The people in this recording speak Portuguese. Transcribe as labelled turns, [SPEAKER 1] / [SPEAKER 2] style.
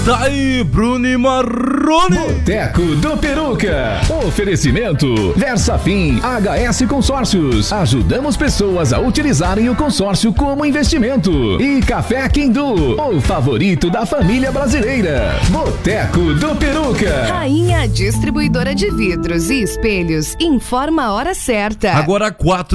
[SPEAKER 1] Tá aí, Bruno e Marrone.
[SPEAKER 2] Boteco do Peruca. Oferecimento Versafin HS Consórcios. Ajudamos pessoas a utilizarem o consórcio como investimento. E Café Quindu, o favorito da família brasileira. Boteco do Peruca.
[SPEAKER 3] Rainha Distribuidora de Vidros e Espelhos informa a hora certa.
[SPEAKER 1] Agora 4